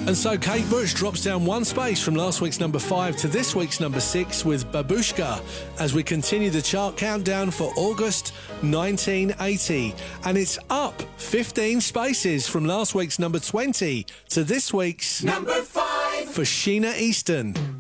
And so Kate Bush drops down one space from last week's number 5 to this week's number 6 with Babushka as we continue the chart countdown for August 1980. And it's up 15 spaces from last week's number 20 to this week's number 5 for Sheena Easton.